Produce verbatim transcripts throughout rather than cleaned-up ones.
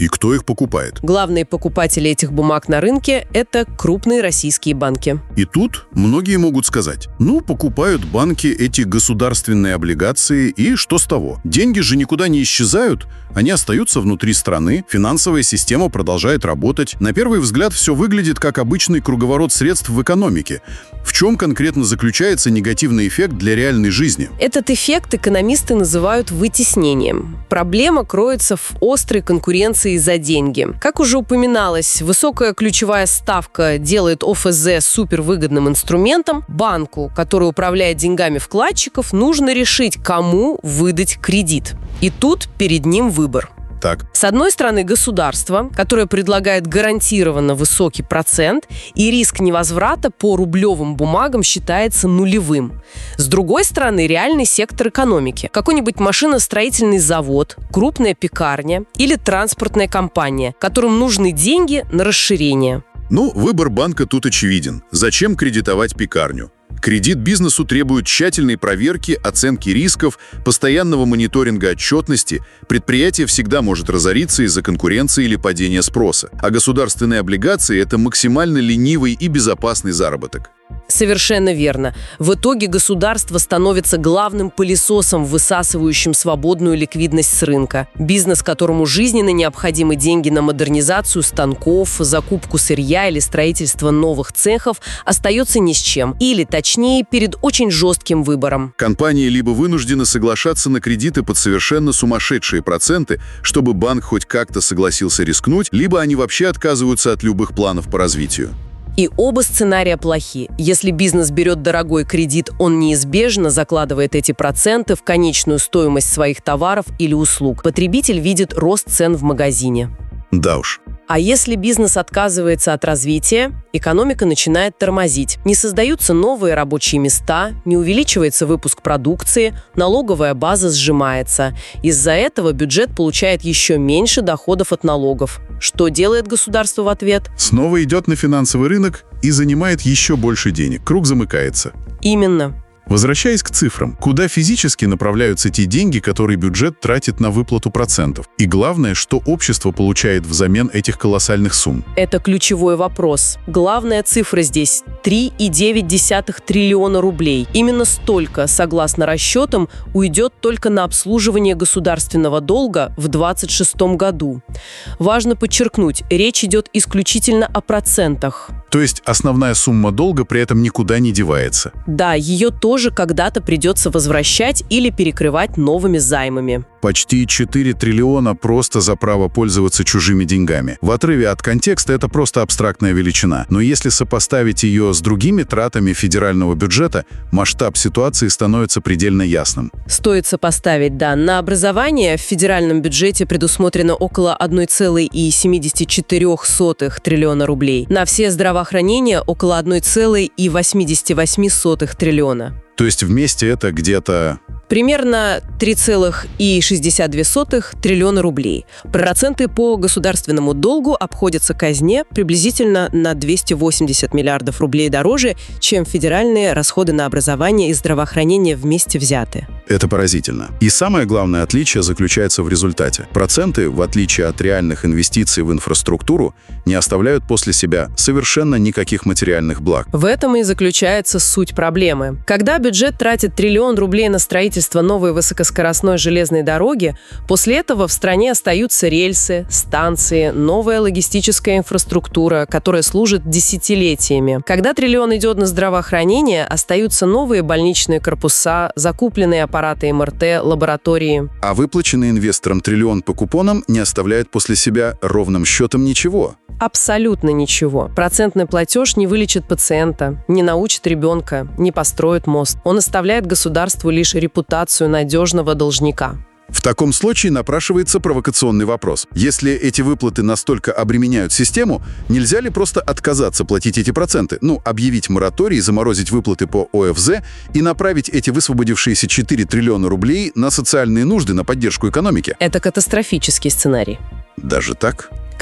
И кто их покупает? Главные покупатели этих бумаг на рынке – это крупные российские банки. И тут многие могут сказать, ну, покупают банки эти государственные облигации, и что с того? Деньги же никуда не исчезают, они остаются внутри страны, финансовая система продолжает работать. На первый взгляд все выглядит как обычный круговорот средств в экономике. В чем конкретно заключается негативный эффект для реальной жизни? Этот эффект экономисты называют вытеснением. Проблема кроется в острой конкуренции за деньги. Как уже упоминалось, высокая ключевая ставка делает О Ф З супервыгодным инструментом. Банку, который управляет деньгами вкладчиков, нужно решить, кому выдать кредит. И тут перед ним выбор. Так. С одной стороны, государство, которое предлагает гарантированно высокий процент, и риск невозврата по рублевым бумагам считается нулевым. С другой стороны, реальный сектор экономики. Какой-нибудь машиностроительный завод, крупная пекарня или транспортная компания, которым нужны деньги на расширение. Ну, выбор банка тут очевиден. Зачем кредитовать пекарню? Кредит бизнесу требует тщательной проверки, оценки рисков, постоянного мониторинга отчетности. Предприятие всегда может разориться из-за конкуренции или падения спроса. А государственные облигации – это максимально ленивый и безопасный заработок. Совершенно верно. В итоге государство становится главным пылесосом, высасывающим свободную ликвидность с рынка. Бизнес, которому жизненно необходимы деньги на модернизацию станков, закупку сырья или строительство новых цехов, остается ни с чем. Или, точнее, перед очень жестким выбором. Компании либо вынуждены соглашаться на кредиты под совершенно сумасшедшие проценты, чтобы банк хоть как-то согласился рискнуть, либо они вообще отказываются от любых планов по развитию. И оба сценария плохи. Если бизнес берет дорогой кредит, он неизбежно закладывает эти проценты в конечную стоимость своих товаров или услуг. Потребитель видит рост цен в магазине. Да уж. А если бизнес отказывается от развития, экономика начинает тормозить. Не создаются новые рабочие места, не увеличивается выпуск продукции, налоговая база сжимается. Из-за этого бюджет получает еще меньше доходов от налогов. Что делает государство в ответ? Снова идет на финансовый рынок и занимает еще больше денег. Круг замыкается. Именно. Возвращаясь к цифрам, куда физически направляются те деньги, которые бюджет тратит на выплату процентов? И главное, что общество получает взамен этих колоссальных сумм? Это ключевой вопрос. Главная цифра здесь – три и девять десятых триллиона рублей. Именно столько, согласно расчетам, уйдет только на обслуживание государственного долга в двадцать шестом году. Важно подчеркнуть, речь идет исключительно о процентах. То есть основная сумма долга при этом никуда не девается? Да, ее тоже когда-то придется возвращать или перекрывать новыми займами. Почти четыре триллиона просто за право пользоваться чужими деньгами. В отрыве от контекста это просто абстрактная величина. Но если сопоставить ее с другими тратами федерального бюджета, масштаб ситуации становится предельно ясным. Стоит сопоставить, да. На образование в федеральном бюджете предусмотрено около одна целая семьдесят четыре сотых триллиона рублей. На все здравоохранение около одна целая восемьдесят восемь сотых триллиона. То есть вместе это где-то... Примерно три целых шестьдесят две сотых триллиона рублей. Проценты по государственному долгу обходятся казне приблизительно на двести восемьдесят миллиардов рублей дороже, чем федеральные расходы на образование и здравоохранение вместе взяты. Это поразительно. И самое главное отличие заключается в результате. Проценты, в отличие от реальных инвестиций в инфраструктуру, не оставляют после себя совершенно никаких материальных благ. В этом и заключается суть проблемы. Когда бюджет тратит триллион рублей на строительство новой высокоскоростной железной дороги, после этого в стране остаются рельсы, станции, новая логистическая инфраструктура, которая служит десятилетиями. Когда триллион идет на здравоохранение, остаются новые больничные корпуса, закупленные аппараты эм эр тэ, лаборатории. А выплаченный инвесторам триллион по купонам не оставляет после себя ровным счетом ничего. Абсолютно ничего. Процентный платеж не вылечит пациента, не научит ребенка, не построит мост. Он оставляет государству лишь репутацию надежного должника. В таком случае напрашивается провокационный вопрос. Если эти выплаты настолько обременяют систему, нельзя ли просто отказаться платить эти проценты? Ну, объявить мораторий, заморозить выплаты по О Ф З и направить эти высвободившиеся четыре триллиона рублей на социальные нужды, на поддержку экономики? Это катастрофический сценарий. Даже так?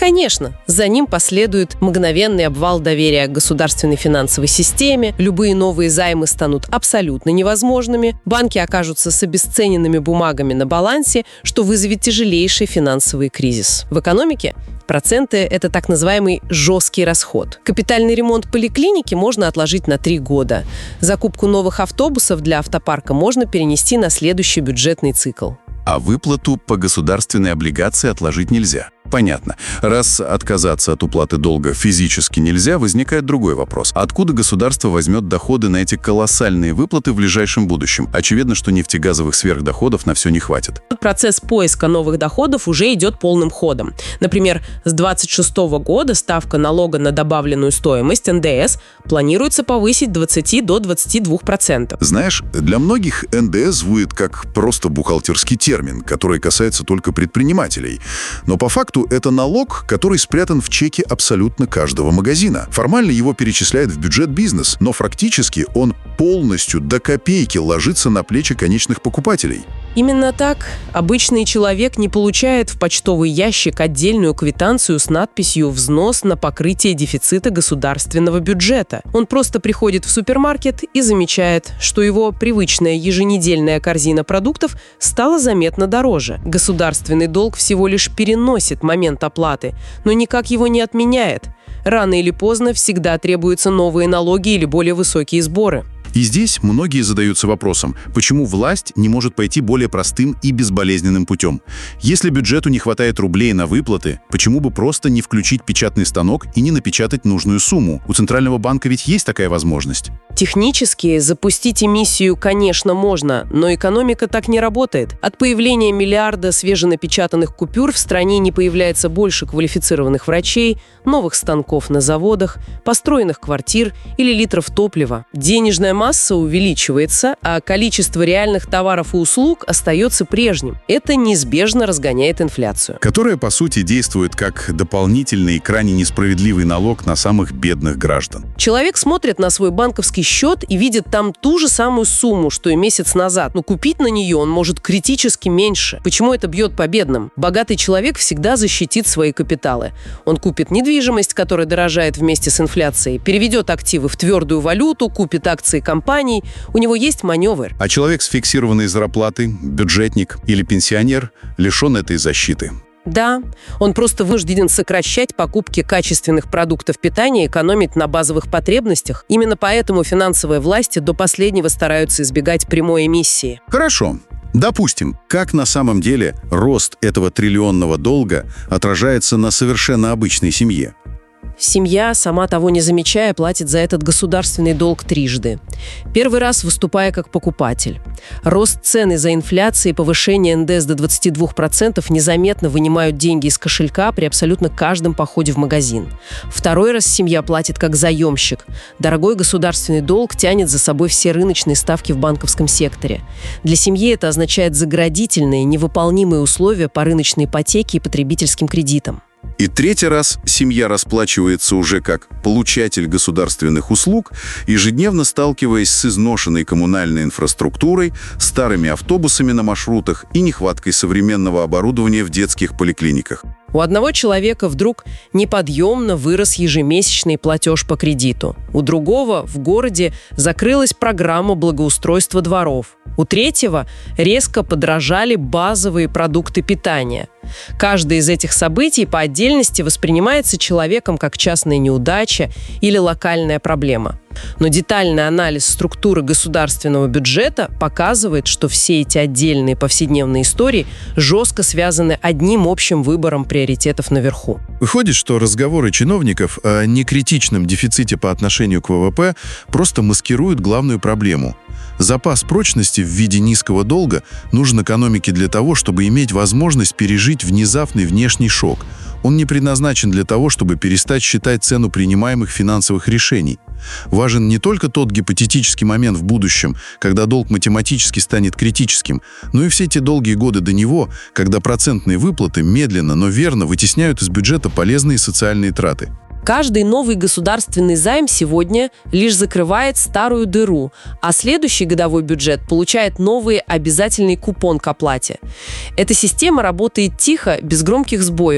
Конечно, за ним последует мгновенный обвал доверия к государственной финансовой системе, любые новые займы станут абсолютно невозможными, банки окажутся с обесцененными бумагами на балансе, что вызовет тяжелейший финансовый кризис. В экономике проценты – это так называемый жесткий расход. Капитальный ремонт поликлиники можно отложить на три года. Закупку новых автобусов для автопарка можно перенести на следующий бюджетный цикл. А выплату по государственной облигации отложить нельзя. Понятно. Раз отказаться от уплаты долга физически нельзя, возникает другой вопрос. Откуда государство возьмет доходы на эти колоссальные выплаты в ближайшем будущем? Очевидно, что нефтегазовых сверхдоходов на все не хватит. Процесс поиска новых доходов уже идет полным ходом. Например, с двадцать шестого года ставка налога на добавленную стоимость, эн дэ эс, планируется повысить с двадцати до двадцати двух процентов. Знаешь, для многих эн дэ эс звучит как просто бухгалтерский термин, который касается только предпринимателей. Но по факту это налог, который спрятан в чеке абсолютно каждого магазина. Формально его перечисляет в бюджет бизнес, но фактически он полностью до копейки ложится на плечи конечных покупателей. Именно так. Обычный человек не получает в почтовый ящик отдельную квитанцию с надписью «Взнос на покрытие дефицита государственного бюджета». Он просто приходит в супермаркет и замечает, что его привычная еженедельная корзина продуктов стала заметно дороже. Государственный долг всего лишь переносит момент оплаты, но никак его не отменяет. Рано или поздно всегда требуются новые налоги или более высокие сборы. И здесь многие задаются вопросом, почему власть не может пойти более простым и безболезненным путем? Если бюджету не хватает рублей на выплаты, почему бы просто не включить печатный станок и не напечатать нужную сумму? У Центрального банка ведь есть такая возможность. Технически запустить эмиссию, конечно, можно, но экономика так не работает. От появления миллиарда свеженапечатанных купюр в стране не появляется больше квалифицированных врачей, новых станков на заводах, построенных квартир или литров топлива. Денежная масса увеличивается, а количество реальных товаров и услуг остается прежним. Это неизбежно разгоняет инфляцию. Которая, по сути, действует как дополнительный и крайне несправедливый налог на самых бедных граждан. Человек смотрит на свой банковский счет и видит там ту же самую сумму, что и месяц назад, но купить на нее он может критически меньше. Почему это бьет по бедным? Богатый человек всегда защитит свои капиталы. Он купит недвижимость, которая дорожает вместе с инфляцией, переведет активы в твердую валюту, купит акции компаний. У него есть маневр. А человек с фиксированной зарплатой, бюджетник или пенсионер лишен этой защиты. Да, он просто вынужден сокращать покупки качественных продуктов питания и экономить на базовых потребностях. Именно поэтому финансовые власти до последнего стараются избегать прямой эмиссии. Хорошо. Допустим, как на самом деле рост этого триллионного долга отражается на совершенно обычной семье? Семья, сама того не замечая, платит за этот государственный долг трижды. Первый раз выступая как покупатель. Рост цен из-за инфляции и повышение эн дэ эс до двадцати двух процентов незаметно вынимают деньги из кошелька при абсолютно каждом походе в магазин. Второй раз семья платит как заемщик. Дорогой государственный долг тянет за собой все рыночные ставки в банковском секторе. Для семьи это означает заградительные, невыполнимые условия по рыночной ипотеке и потребительским кредитам. И третий раз семья расплачивается уже как получатель государственных услуг, ежедневно сталкиваясь с изношенной коммунальной инфраструктурой, старыми автобусами на маршрутах и нехваткой современного оборудования в детских поликлиниках. У одного человека вдруг неподъемно вырос ежемесячный платеж по кредиту. У другого в городе закрылась программа благоустройства дворов. У третьего резко подорожали базовые продукты питания. Каждое из этих событий по отдельности воспринимается человеком как частная неудача или локальная проблема. Но детальный анализ структуры государственного бюджета показывает, что все эти отдельные повседневные истории жестко связаны одним общим выбором приоритетов наверху. Выходит, что разговоры чиновников о некритичном дефиците по отношению к вэ вэ пэ просто маскируют главную проблему. Запас прочности в виде низкого долга нужен экономике для того, чтобы иметь возможность пережить внезапный внешний шок. Он не предназначен для того, чтобы перестать считать цену принимаемых финансовых решений. Важен не только тот гипотетический момент в будущем, когда долг математически станет критическим, но и все те долгие годы до него, когда процентные выплаты медленно, но верно вытесняют из бюджета полезные социальные траты. Каждый новый государственный займ сегодня лишь закрывает старую дыру, а следующий годовой бюджет получает новый обязательный купон к оплате. Эта система работает тихо, без громких сбоев,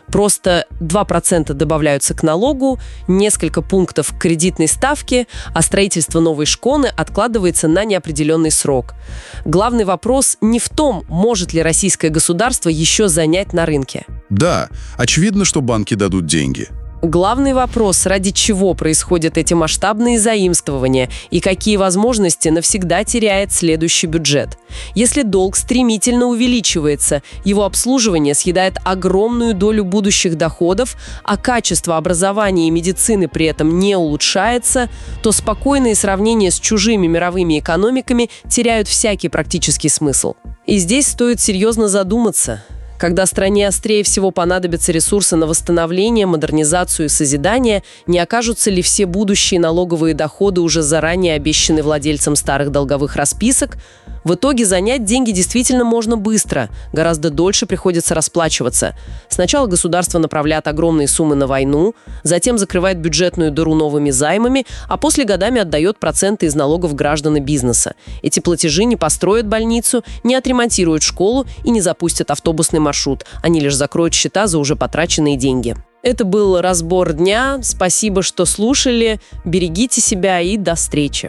Просто два процента добавляются к налогу, несколько пунктов к кредитной ставке, а строительство новой школы откладывается на неопределенный срок. Главный вопрос не в том, может ли российское государство еще занять на рынке. Да, очевидно, что банки дадут деньги. Главный вопрос, ради чего происходят эти масштабные заимствования и какие возможности навсегда теряет следующий бюджет. Если долг стремительно увеличивается, его обслуживание съедает огромную долю будущих доходов, а качество образования и медицины при этом не улучшается, то спокойные сравнения с чужими мировыми экономиками теряют всякий практический смысл. И здесь стоит серьезно задуматься. Когда стране острее всего понадобятся ресурсы на восстановление, модернизацию и созидание, не окажутся ли все будущие налоговые доходы уже заранее обещаны владельцам старых долговых расписок? В итоге занять деньги действительно можно быстро, гораздо дольше приходится расплачиваться. Сначала государство направляет огромные суммы на войну, затем закрывает бюджетную дыру новыми займами, а после годами отдает проценты из налогов граждан и бизнеса. Эти платежи не построят больницу, не отремонтируют школу и не запустят автобусный маршрут. Они лишь закроют счета за уже потраченные деньги. Это был разбор дня. Спасибо, что слушали. Берегите себя и до встречи.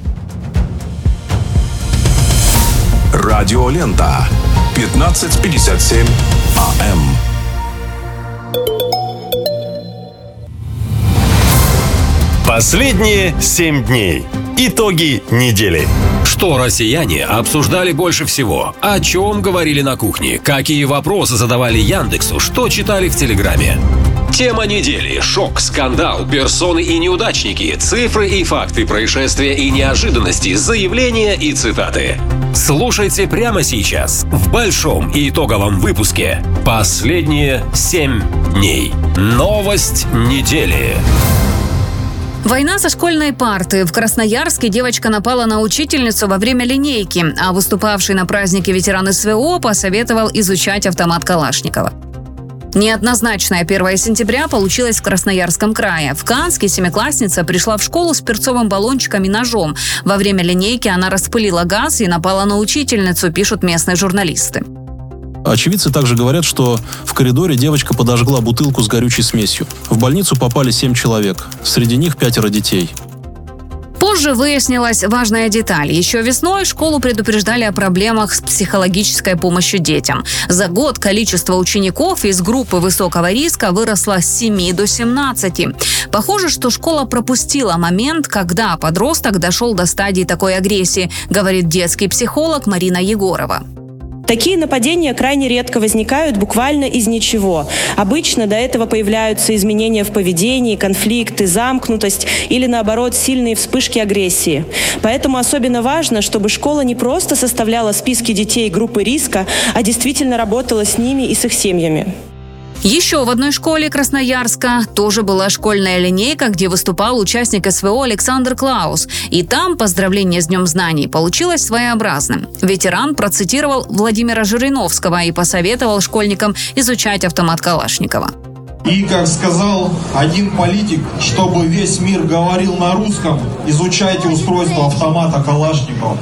Радиолента. пятнадцать пятьдесят семь АМ. Последние семь дней. Итоги недели. Что россияне обсуждали больше всего? О чем говорили на кухне? Какие вопросы задавали Яндексу? Что читали в Телеграме? Тема недели. Шок, скандал, персоны и неудачники, цифры и факты происшествия и неожиданности, заявления и цитаты. Слушайте прямо сейчас в большом и итоговом выпуске «Последние семь дней». Новость недели. Война со школьной парты. В Красноярске девочка напала на учительницу во время линейки, а выступавший на празднике ветеран СВО посоветовал изучать автомат Калашникова. Неоднозначное первое сентября получилось в Красноярском крае. В Канске семиклассница пришла в школу с перцовым баллончиком и ножом. Во время линейки она распылила газ и напала на учительницу, пишут местные журналисты. Очевидцы также говорят, что в коридоре девочка подожгла бутылку с горючей смесью. В больницу попали семь человек. Среди них пятеро детей. Позже выяснилась важная деталь. Еще весной школу предупреждали о проблемах с психологической помощью детям. За год количество учеников из группы высокого риска выросло с семи до семнадцати. Похоже, что школа пропустила момент, когда подросток дошел до стадии такой агрессии, говорит детский психолог Марина Егорова. Такие нападения крайне редко возникают буквально из ничего. Обычно до этого появляются изменения в поведении, конфликты, замкнутость или, наоборот, сильные вспышки агрессии. Поэтому особенно важно, чтобы школа не просто составляла списки детей группы риска, а действительно работала с ними и с их семьями. Еще в одной школе Красноярска тоже была школьная линейка, где выступал участник СВО Александр Клаус. И там поздравление с Днем знаний получилось своеобразным. Ветеран процитировал Владимира Жириновского и посоветовал школьникам изучать автомат Калашникова. И, как сказал один политик, чтобы весь мир говорил на русском, изучайте устройство автомата Калашникова.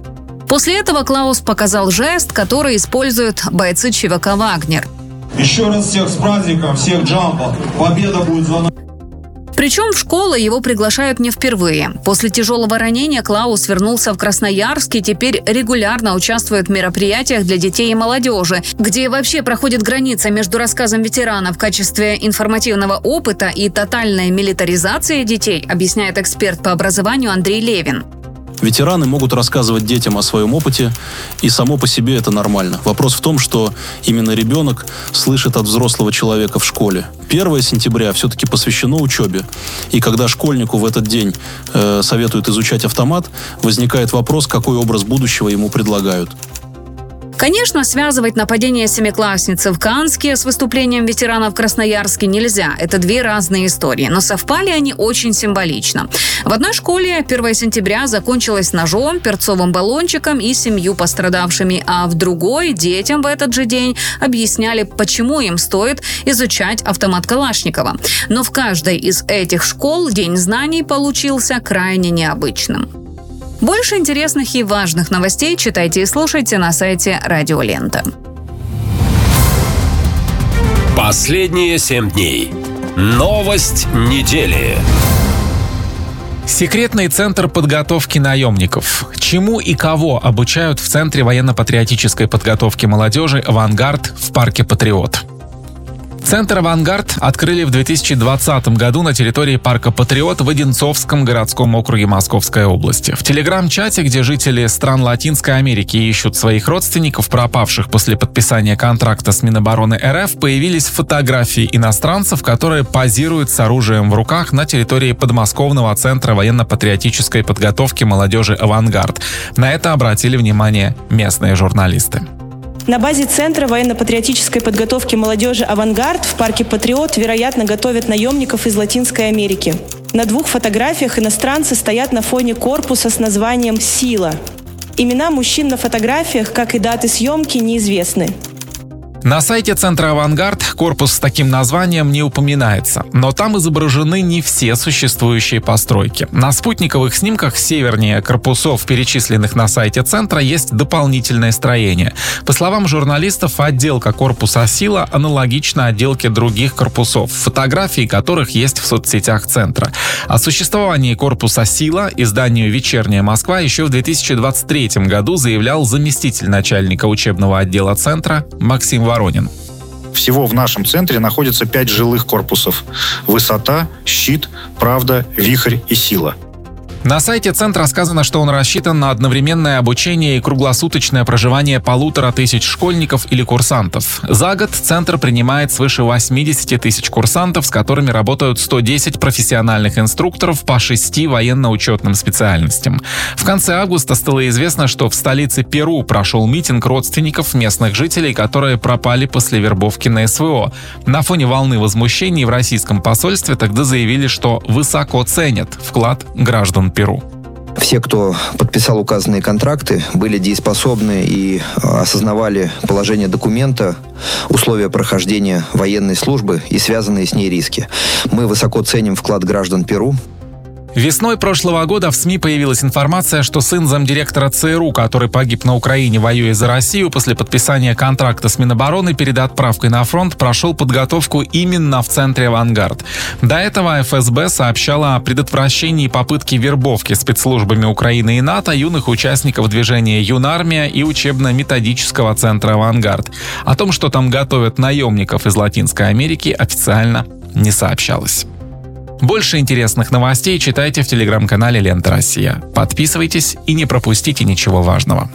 После этого Клаус показал жест, который используют бойцы ЧВК «Вагнер». Еще раз всех с праздником, всех джамбо. Победа будет за нами. Причем в школу его приглашают не впервые. После тяжелого ранения Клаус вернулся в Красноярск и теперь регулярно участвует в мероприятиях для детей и молодежи, где вообще проходит граница между рассказом ветерана в качестве информативного опыта и тотальной милитаризацией детей, объясняет эксперт по образованию Андрей Левин. Ветераны могут рассказывать детям о своем опыте, и само по себе это нормально. Вопрос в том, что именно ребенок слышит от взрослого человека в школе. первое сентября все-таки посвящено учебе. И когда школьнику в этот день э, советуют изучать автомат, возникает вопрос, какой образ будущего ему предлагают. Конечно, связывать нападение семиклассницы в Канске с выступлением ветерана в Красноярске нельзя. Это две разные истории, но совпали они очень символично. В одной школе первое сентября закончилось ножом, перцовым баллончиком и семью пострадавшими, а в другой детям в этот же день объясняли, почему им стоит изучать автомат Калашникова. Но в каждой из этих школ День знаний получился крайне необычным. Больше интересных и важных новостей читайте и слушайте на сайте Радиолента. Последние семь дней. Новость недели. Секретный центр подготовки наемников. Чему и кого обучают в Центре военно-патриотической подготовки молодежи «Авангард» в парке «Патриот». Центр «Авангард» открыли в две тысячи двадцатом году на территории парка «Патриот» в Одинцовском городском округе Московской области. В телеграм-чате, где жители стран Латинской Америки ищут своих родственников, пропавших после подписания контракта с Минобороны РФ, появились фотографии иностранцев, которые позируют с оружием в руках на территории подмосковного Центра военно-патриотической подготовки молодежи «Авангард». На это обратили внимание местные журналисты. На базе Центра военно-патриотической подготовки молодежи «Авангард» в парке «Патриот», вероятно, готовят наемников из Латинской Америки. На двух фотографиях иностранцы стоят на фоне корпуса с названием «Сила». Имена мужчин на фотографиях, как и даты съемки, неизвестны. На сайте Центра «Авангард» корпус с таким названием не упоминается, но там изображены не все существующие постройки. На спутниковых снимках севернее корпусов, перечисленных на сайте Центра, есть дополнительное строение. По словам журналистов, отделка корпуса «Сила» аналогична отделке других корпусов, фотографии которых есть в соцсетях Центра. О существовании корпуса «Сила» изданию «Вечерняя Москва» еще в две тысячи двадцать третьем году заявлял заместитель начальника учебного отдела Центра Максим Воронин. Всего в нашем центре находится пять жилых корпусов: «Высота», «Щит», «Правда», «Вихрь» и «Сила». На сайте Центра сказано, что он рассчитан на одновременное обучение и круглосуточное проживание полутора тысяч школьников или курсантов. За год Центр принимает свыше восьмидесяти тысяч курсантов, с которыми работают сто десять профессиональных инструкторов по шести военно-учетным специальностям. В конце августа стало известно, что в столице Перу прошел митинг родственников местных жителей, которые пропали после вербовки на СВО. На фоне волны возмущений в российском посольстве тогда заявили, что высоко ценят вклад граждан Перу. Все, кто подписал указанные контракты, были дееспособны и осознавали положение документа, условия прохождения военной службы и связанные с ней риски. Мы высоко ценим вклад граждан Перу. Весной прошлого года в СМИ появилась информация, что сын замдиректора ЦРУ, который погиб на Украине, воюя за Россию, после подписания контракта с Минобороны перед отправкой на фронт прошел подготовку именно в Центре «Авангард». До этого эф эс бэ сообщала о предотвращении попытки вербовки спецслужбами Украины и НАТО юных участников движения «Юнармия» и учебно-методического Центра «Авангард». О том, что там готовят наемников из Латинской Америки, официально не сообщалось. Больше интересных новостей читайте в телеграм-канале «Лента Россия». Подписывайтесь и не пропустите ничего важного.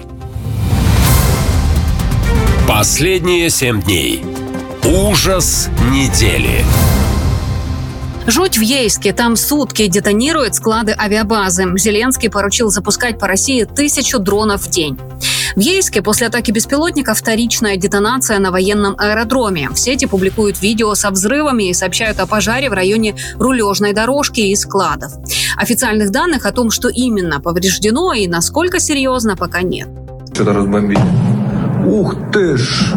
Последние семь дней. Ужас недели. Жуть в Ейске. Там сутки детонируют склады авиабазы. Зеленский поручил запускать по России тысячу дронов в день. В Ейске после атаки беспилотника вторичная детонация на военном аэродроме. В сети публикуют видео со взрывами и сообщают о пожаре в районе рулежной дорожки и складов. Официальных данных о том, что именно повреждено и насколько серьезно, пока нет. Что-то разбомбили. Ух ты ж!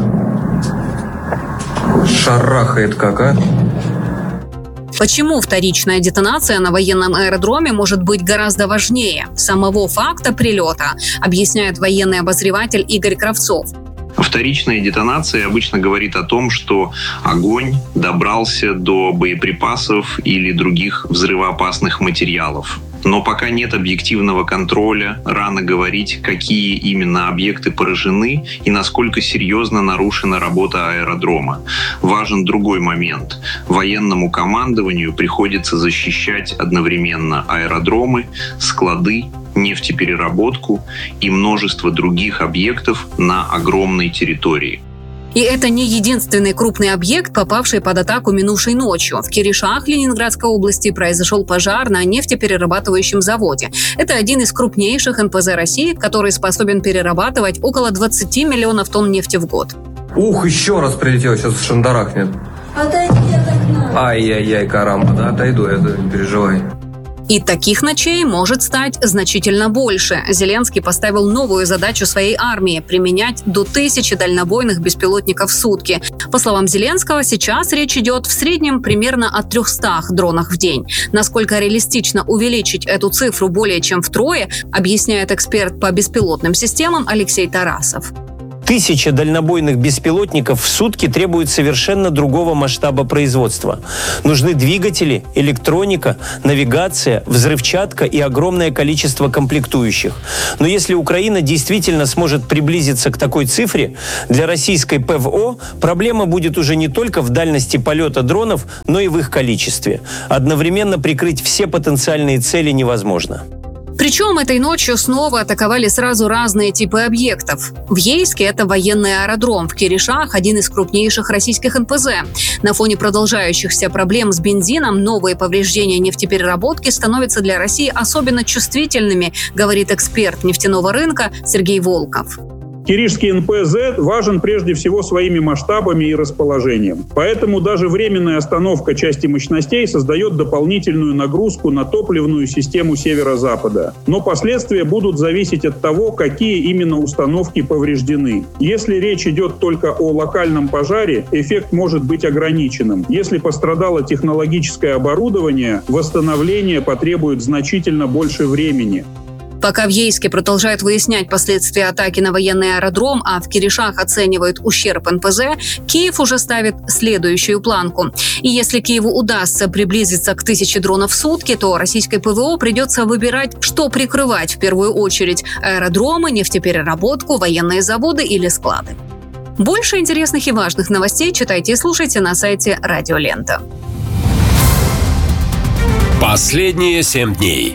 Шарахает как, а? Почему вторичная детонация на военном аэродроме может быть гораздо важнее самого факта прилета, объясняет военный обозреватель Игорь Кравцов. Вторичная детонация обычно говорит о том, что огонь добрался до боеприпасов или других взрывоопасных материалов. Но пока нет объективного контроля, рано говорить, какие именно объекты поражены и насколько серьезно нарушена работа аэродрома. Важен другой момент. Военному командованию приходится защищать одновременно аэродромы, склады, нефтепереработку и множество других объектов на огромной территории. И это не единственный крупный объект, попавший под атаку минувшей ночью. В Киришах Ленинградской области произошел пожар на нефтеперерабатывающем заводе. Это один из крупнейших эн пэ зэ России, который способен перерабатывать около двадцати миллионов тонн нефти в год. Ух, еще раз прилетел, сейчас шандарахнет. Отойди от окна. Ай-яй-яй, карамба, да, отойду, это не переживай. И таких ночей может стать значительно больше. Зеленский поставил новую задачу своей армии – применять до тысячи дальнобойных беспилотников в сутки. По словам Зеленского, сейчас речь идет в среднем примерно о трехстах дронах в день. Насколько реалистично увеличить эту цифру более чем втрое, объясняет эксперт по беспилотным системам Алексей Тарасов. Тысяча дальнобойных беспилотников в сутки требует совершенно другого масштаба производства. Нужны двигатели, электроника, навигация, взрывчатка и огромное количество комплектующих. Но если Украина действительно сможет приблизиться к такой цифре, для российской ПВО проблема будет уже не только в дальности полета дронов, но и в их количестве. Одновременно прикрыть все потенциальные цели невозможно. Причем этой ночью снова атаковали сразу разные типы объектов. В Ейске это военный аэродром, в Киришах – один из крупнейших российских эн пэ зэ. На фоне продолжающихся проблем с бензином новые повреждения нефтепереработки становятся для России особенно чувствительными, говорит эксперт нефтяного рынка Сергей Волков. Киришский эн пэ зэ важен прежде всего своими масштабами и расположением. Поэтому даже временная остановка части мощностей создает дополнительную нагрузку на топливную систему северо-запада. Но последствия будут зависеть от того, какие именно установки повреждены. Если речь идет только о локальном пожаре, эффект может быть ограниченным. Если пострадало технологическое оборудование, восстановление потребует значительно больше времени. Пока в Ейске продолжают выяснять последствия атаки на военный аэродром, а в Киришах оценивают ущерб эн пэ зэ, Киев уже ставит следующую планку. И если Киеву удастся приблизиться к тысяче дронов в сутки, то российской ПВО придется выбирать, что прикрывать в первую очередь – аэродромы, нефтепереработку, военные заводы или склады. Больше интересных и важных новостей читайте и слушайте на сайте Радио Лента. Последние семь дней.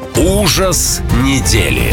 Ужас недели.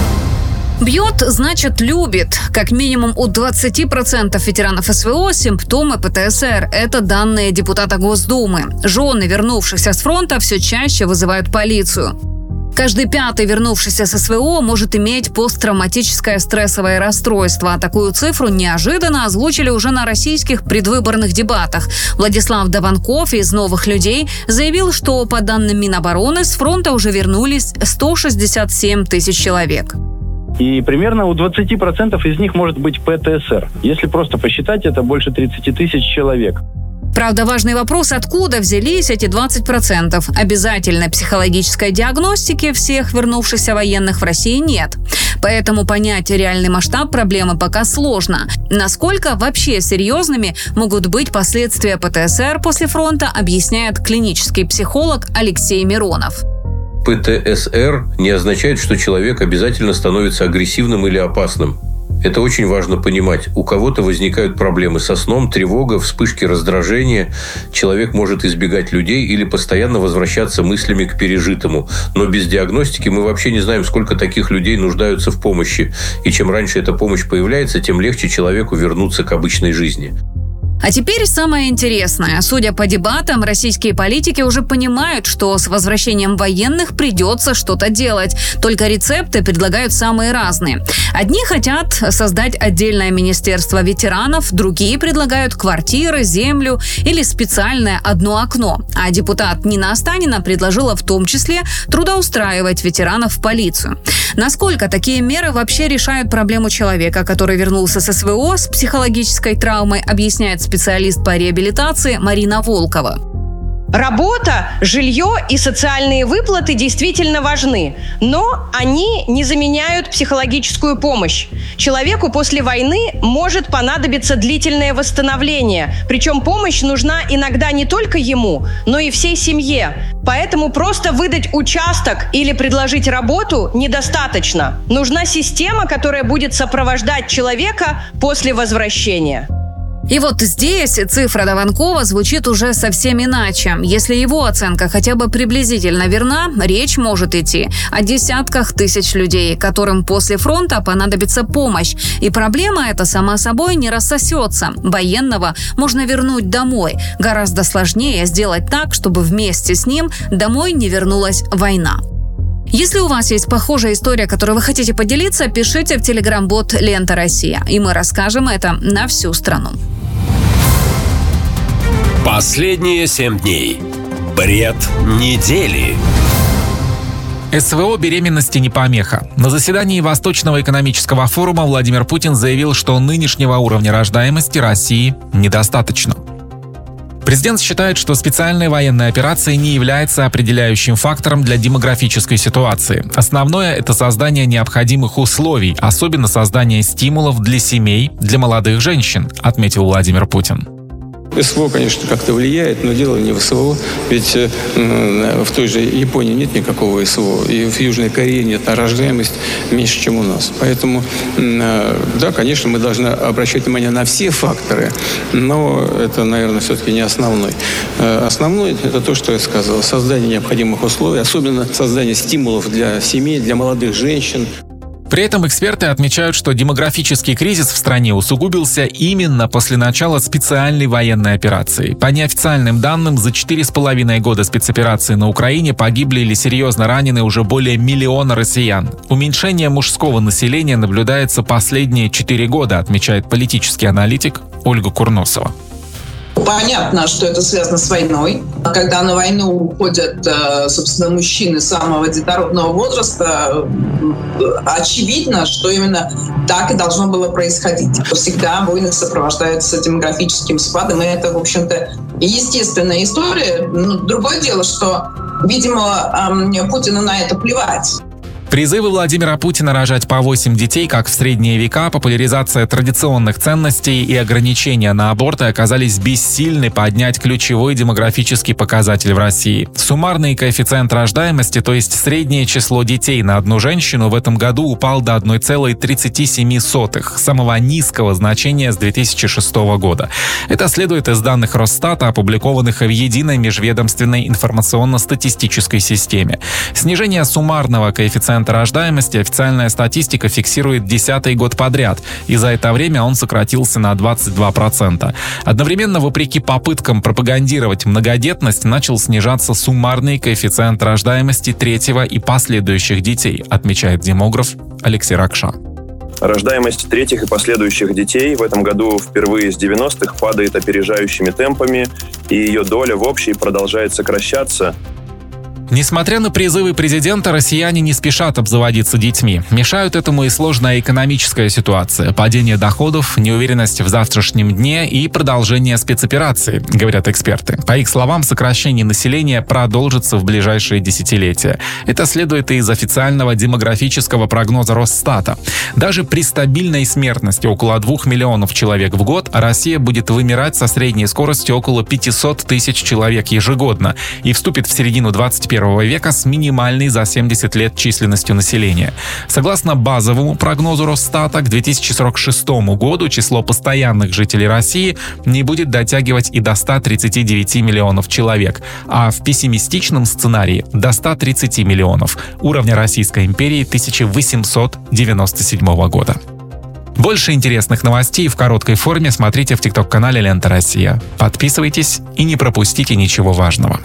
Бьет, значит, любит. Как минимум у двадцати процентов ветеранов эс вэ о симптомы пэ тэ эс эр. Это данные депутата Госдумы. Жены, вернувшихся с фронта, все чаще вызывают полицию. Каждый пятый вернувшийся с эс вэ о может иметь посттравматическое стрессовое расстройство. Такую цифру неожиданно озвучили уже на российских предвыборных дебатах. Владислав Даванков из «Новых людей» заявил, что, по данным Минобороны, с фронта уже вернулись сто шестьдесят семь тысяч человек. И примерно у двадцати процентов из них может быть пэ тэ эс эр. Если просто посчитать, это больше тридцати тысяч человек. Правда, важный вопрос, откуда взялись эти двадцать процентов. Обязательной психологической диагностики всех вернувшихся военных в России нет. Поэтому понять реальный масштаб проблемы пока сложно. Насколько вообще серьезными могут быть последствия пэ тэ эс эр после фронта, объясняет клинический психолог Алексей Миронов. пэ тэ эс эр не означает, что человек обязательно становится агрессивным или опасным. Это очень важно понимать. У кого-то возникают проблемы со сном, тревога, вспышки раздражения. Человек может избегать людей или постоянно возвращаться мыслями к пережитому. Но без диагностики мы вообще не знаем, сколько таких людей нуждаются в помощи. И чем раньше эта помощь появляется, тем легче человеку вернуться к обычной жизни. А теперь самое интересное. Судя по дебатам, российские политики уже понимают, что с возвращением военных придется что-то делать. Только рецепты предлагают самые разные. Одни хотят создать отдельное министерство ветеранов, другие предлагают квартиры, землю или специальное одно окно. А депутат Нина Останина предложила в том числе трудоустраивать ветеранов в полицию. Насколько такие меры вообще решают проблему человека, который вернулся с эс вэ о с психологической травмой, объясняет специалист по реабилитации Марина Волкова. Работа, жилье и социальные выплаты действительно важны, но они не заменяют психологическую помощь. Человеку после войны может понадобиться длительное восстановление, причем помощь нужна иногда не только ему, но и всей семье. Поэтому просто выдать участок или предложить работу недостаточно. Нужна система, которая будет сопровождать человека после возвращения. И вот здесь цифра Даванкова звучит уже совсем иначе. Если его оценка хотя бы приблизительно верна, речь может идти о десятках тысяч людей, которым после фронта понадобится помощь. И проблема эта, сама собой, не рассосется. Военного можно вернуть домой. Гораздо сложнее сделать так, чтобы вместе с ним домой не вернулась война. Если у вас есть похожая история, которой вы хотите поделиться, пишите в телеграм-бот «Лента Россия», и мы расскажем это на всю страну. Последние семь дней. Бред недели. эс вэ о беременности не помеха. На заседании Восточного экономического форума Владимир Путин заявил, что нынешнего уровня рождаемости России недостаточно. Президент считает, что специальная военная операция не является определяющим фактором для демографической ситуации. Основное – это создание необходимых условий, особенно создание стимулов для семей, для молодых женщин, отметил Владимир Путин. СВО, конечно, как-то влияет, но дело не в СВО. Ведь э, в той же Японии нет никакого СВО, и в Южной Корее нет, а рождаемость меньше, чем у нас. Поэтому, э, да, конечно, мы должны обращать внимание на все факторы, но это, наверное, все-таки не основной. Э, основной – это то, что я сказал. Создание необходимых условий, особенно создание стимулов для семей, для молодых женщин. При этом эксперты отмечают, что демографический кризис в стране усугубился именно после начала специальной военной операции. По неофициальным данным, за четыре с половиной года спецоперации на Украине погибли или серьезно ранены уже более миллиона россиян. Уменьшение мужского населения наблюдается последние четыре года, отмечает политический аналитик Ольга Курносова. Понятно, что это связано с войной. Когда на войну уходят, собственно, мужчины самого детородного возраста, очевидно, что именно так и должно было происходить. Всегда войны сопровождаются демографическим спадом, и это, в общем-то, естественная история. Но другое дело, что, видимо, Путину на это плевать. Призывы Владимира Путина рожать по восемь детей, как в средние века, популяризация традиционных ценностей и ограничения на аборты оказались бессильны поднять ключевой демографический показатель в России. Суммарный коэффициент рождаемости, то есть среднее число детей на одну женщину, в этом году упал до одна целая тридцать семь сотых, самого низкого значения с две тысячи шестого года. Это следует из данных Росстата, опубликованных в единой межведомственной информационно-статистической системе. Снижение суммарного коэффициента рождаемости официальная статистика фиксирует десятый год подряд, и за это время он сократился на двадцать два процента. Одновременно, вопреки попыткам пропагандировать многодетность, начал снижаться суммарный коэффициент рождаемости третьего и последующих детей, отмечает демограф Алексей Ракша. Рождаемость третьих и последующих детей в этом году впервые с девяностых падает опережающими темпами, и ее доля в общей продолжает сокращаться. Несмотря на призывы президента, россияне не спешат обзаводиться детьми. Мешают этому и сложная экономическая ситуация, падение доходов, неуверенность в завтрашнем дне и продолжение спецоперации, говорят эксперты. По их словам, сокращение населения продолжится в ближайшие десятилетия. Это следует и из официального демографического прогноза Росстата. Даже при стабильной смертности около двух миллионов человек в год Россия будет вымирать со средней скоростью около пятьсот тысяч человек ежегодно и вступит в середину двадцать первого века с минимальной за семьдесят лет численностью населения. Согласно базовому прогнозу Росстата, к две тысячи сорок шестому году число постоянных жителей России не будет дотягивать и до ста тридцати девяти миллионов человек, а в пессимистичном сценарии до ста тридцати миллионов, уровня Российской империи тысяча восемьсот девяносто седьмого года. Больше интересных новостей в короткой форме смотрите в тикток-канале «Лента Россия». Подписывайтесь и не пропустите ничего важного.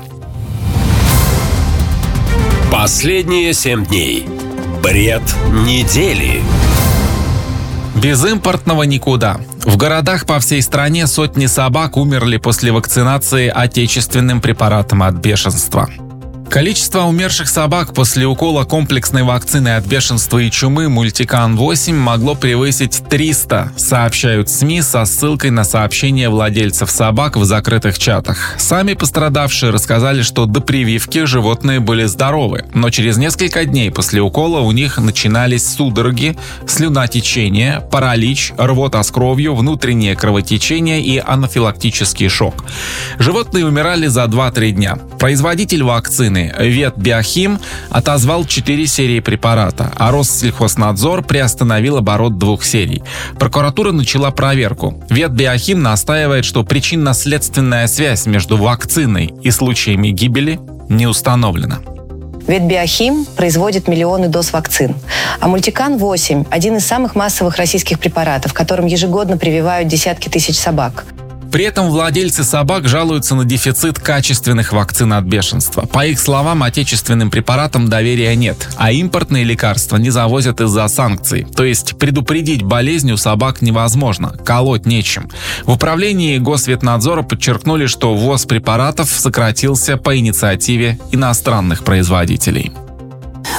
Последние семь дней. Бред недели. Без импортного никуда. В городах по всей стране сотни собак умерли после вакцинации отечественным препаратом от бешенства. Количество умерших собак после укола комплексной вакцины от бешенства и чумы Мультикан восемь могло превысить триста, сообщают СМИ со ссылкой на сообщения владельцев собак в закрытых чатах. Сами пострадавшие рассказали, что до прививки животные были здоровы, но через несколько дней после укола у них начинались судороги, слюнотечение, паралич, рвота с кровью, внутреннее кровотечение и анафилактический шок. Животные умирали за два-три дня. Производитель вакцины Ветбиохим отозвал четыре серии препарата, а Россельхознадзор приостановил оборот двух серий. Прокуратура начала проверку. Ветбиохим настаивает, что причинно-следственная связь между вакциной и случаями гибели не установлена. Ветбиохим производит миллионы доз вакцин. А Мультикан восемь – один из самых массовых российских препаратов, которым ежегодно прививают десятки тысяч собак. При этом владельцы собак жалуются на дефицит качественных вакцин от бешенства. По их словам, отечественным препаратам доверия нет, а импортные лекарства не завозят из-за санкций. То есть предупредить болезнь у собак невозможно, колоть нечем. В управлении Госветнадзора подчеркнули, что ввоз препаратов сократился по инициативе иностранных производителей.